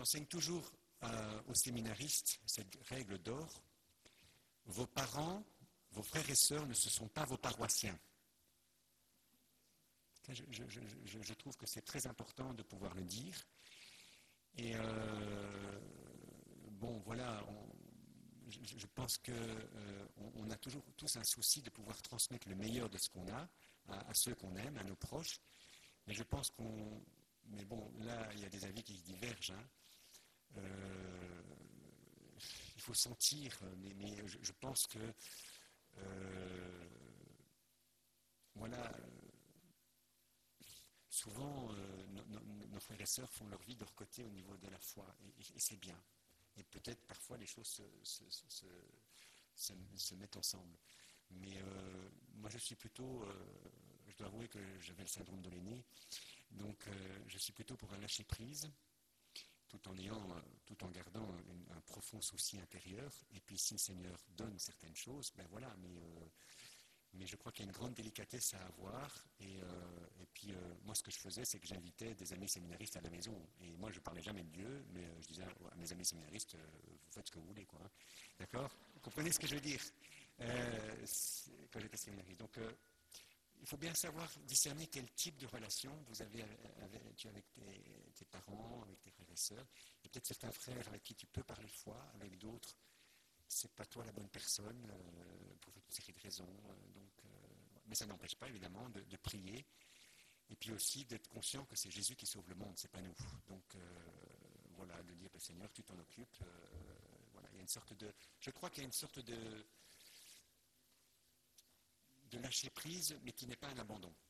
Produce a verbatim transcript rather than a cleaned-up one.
j'enseigne toujours euh, aux séminaristes cette règle d'or. Vos parents, vos frères et sœurs ne se sont pas vos paroissiens. Je, je, je, je trouve que c'est très important de pouvoir le dire. Et euh, bon, voilà, on, je, je pense qu'on euh, on a toujours tous un souci de pouvoir transmettre le meilleur de ce qu'on a à, à ceux qu'on aime, à nos proches. Mais je pense qu'on... Mais bon, là, il y a des avis qui divergent. Hein. Euh, il faut sentir, mais, mais je, je pense que... Euh, voilà... Souvent, euh, nos, nos, nos frères et sœurs font leur vie de leur côté au niveau de la foi, et, et, et c'est bien. Et peut-être parfois les choses se, se, se, se, se mettent ensemble. Mais euh, moi, je suis plutôt, euh, je dois avouer que j'avais le syndrome de l'aîné, donc euh, je suis plutôt pour un lâcher prise, tout en ayant, euh, tout en gardant un, un profond souci intérieur. Et puis, si le Seigneur donne certaines choses, ben voilà. Mais euh, Mais je crois qu'il y a une grande délicatesse à avoir. Et, euh, et puis, euh, moi, ce que je faisais, c'est que j'invitais des amis séminaristes à la maison. Et moi, je ne parlais jamais de Dieu, mais euh, je disais à mes amis séminaristes, euh, vous faites ce que vous voulez, quoi. Hein. D'accord ? Vous comprenez ce que je veux dire euh, quand j'étais séminariste. Donc, euh, il faut bien savoir discerner quel type de relation vous avez avec, tu as avec tes, tes parents, avec tes frères et sœurs. Il y a peut-être certains frères avec qui tu peux parler foi, avec d'autres, c'est pas toi la bonne personne, euh, pour toute une série de raisons. Euh, donc, euh, mais ça n'empêche pas, évidemment, de, de prier. Et puis aussi d'être conscient que c'est Jésus qui sauve le monde, c'est pas nous. Donc, euh, voilà, de dire, Seigneur, tu t'en occupes. Euh, voilà, il y a une sorte de... Je crois qu'il y a une sorte de... de lâcher prise, mais qui n'est pas un abandon.